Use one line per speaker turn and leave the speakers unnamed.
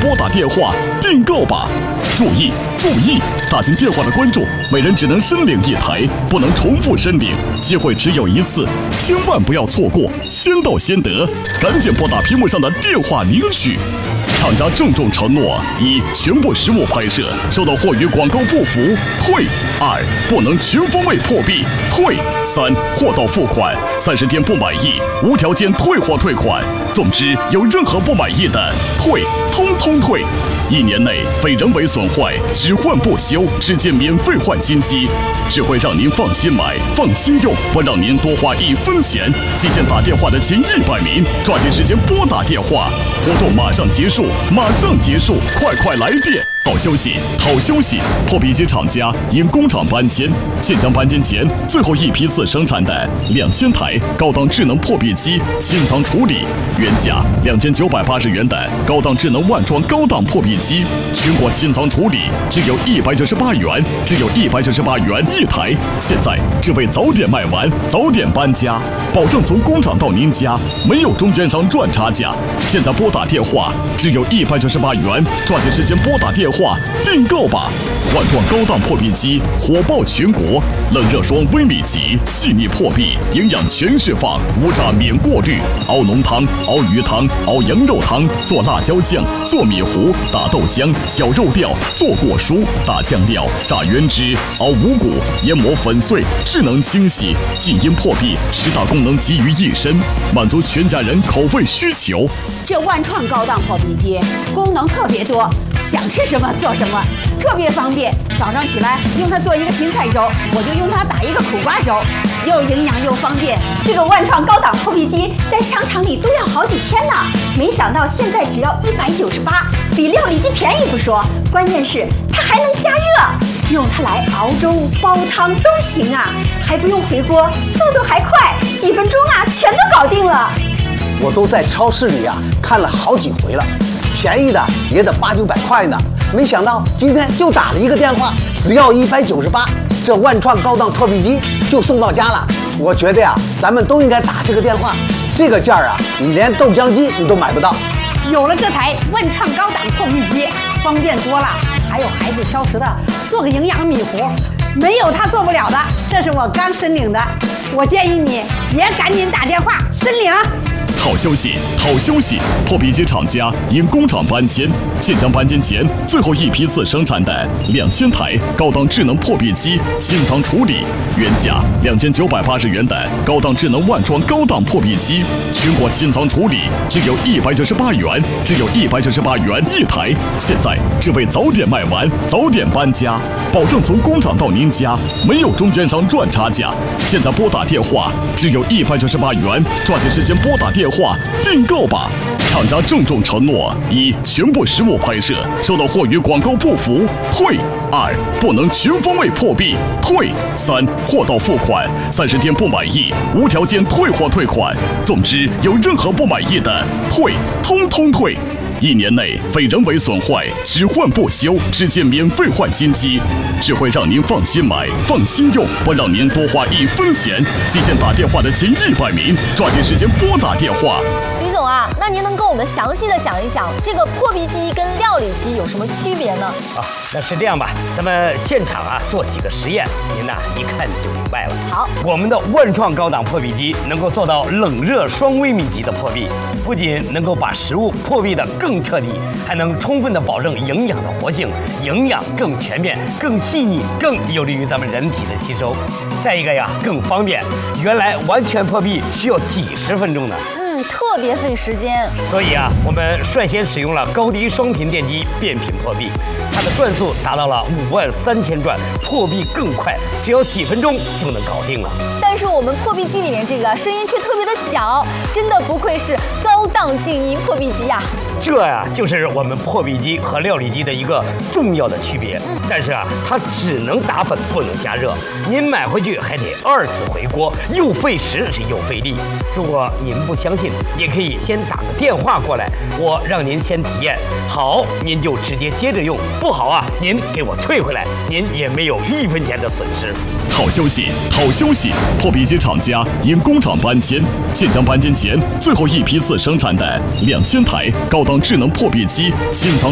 拨打电话订购吧。注意注意！打进电话的观众每人只能申领1台，不能重复申领，机会只有一次，千万不要错过，先到先得，赶紧拨打屏幕上的电话领取。厂家郑重承诺：一、全部实物拍摄，收到货与广告不符退；2、不能全方位破壁退；3、货到付款，30天不满意无条件退货退款。总之，有任何不满意的退，通通退。1年内非人为损坏，只换不修，直接免费换新机，只会让您放心买、放心用，不让您多花1分钱。极限打电话的前100名，抓紧时间拨打电话，活动马上结束，马上结束，快来电！好消息，好消息！破壁机厂家因工厂搬迁，现将搬迁前最后一批次生产的2000台高档智能破壁机清仓处理，原价2980元的高档智能万创高档破壁机，全国清仓处理只有198元，只有198元1台。现在只为早点卖完，早点搬家，保证从工厂到您家没有中间商赚差价。现在拨打电话只有198元，抓紧时间拨打电话订购吧！万创高档破壁机火爆全国，冷热霜微米级，细腻破壁，营养全释放，无炸免过滤，熬浓汤、熬鱼汤、熬羊肉汤，做辣椒酱、做米糊、打豆浆、搅肉料、做果蔬、打酱料、炸原汁、熬五谷、研磨粉碎，智能清洗，静音破壁，10大功能集于一身，满足全家人口味需求。
这万创高档破壁机功能特别多，想吃什么做什么，特别方便。早上起来用它做一个芹菜粥，我就用它打一个苦瓜粥，又营养又方便。
这个万创高档破壁机在商场里都要好几千呢，没想到现在只要198，比料理机便宜不说，关键是它还能加热，用它来熬粥、煲汤都行啊，还不用回锅，速度还快，几分钟啊全都搞定了。
我都在超市里看了好几回了，便宜的也得800-900块呢。没想到今天就打了一个电话，只要198，这万创高档破壁机就送到家了。我觉得咱们都应该打这个电话，这个价你连豆浆机你都买不到。
有了这台万创高档破壁机，方便多了。还有孩子挑食的，做个营养米糊，没有他做不了的。这是我刚申领的，我建议你也赶紧打电话申领。
好消息，好消息！破壁机厂家因工厂搬迁，现将搬迁前最后一批次生产的2000台高档智能破壁机清仓处理，原价2980元的高档智能万创高档破壁机，全国清仓处理只有198元，只有198元1台。现在只为早点卖完，早点搬家，保证从工厂到您家没有中间商赚差价。现在拨打电话只有198元，抓紧时间拨打电话订购吧！厂家郑重承诺：一、全部实物拍摄，收到货与广告不符退；2、不能全方位破壁退；3、货到付款30天不满意无条件退货退款。总之，有任何不满意的退，通通退。1年内非人为损坏，只换不修，直接免费换新机，只会让您放心买、放心用，不让您多花1分钱。极限打电话的前100名，抓紧时间拨打电话。
李总啊，那您能跟我们详细的讲一讲这个破壁机跟料理机有什么区别呢？
那是这样吧，咱们现场做几个实验，您一看就明白了。
好，
我们的万创高档破壁机能够做到冷热双微米级的破壁，不仅能够把食物破壁的更彻底，还能充分的保证营养的活性，营养更全面、更细腻、更有利于咱们人体的吸收。再一个更方便，原来完全破壁需要几十分钟呢。
特别费时间，
所以我们率先使用了高低双频电机变频破壁，它的转速达到了53000转，破壁更快，只要几分钟就能搞定了。
但是我们破壁机里面这个声音却特别的小，真的不愧是高档静音破壁机啊！
这就是我们破壁机和料理机的一个重要的区别。但是它只能打粉，不能加热。您买回去还得2次回锅，又费时又费力。如果您不相信，也可以先打个电话过来，我让您先体验。好，您就直接接着用；不好您给我退回来，您也没有1分钱的损失。
好消息，好消息！破壁机厂家因工厂搬迁，现将搬迁前最后一批次生产的2000台高档智能破壁机清仓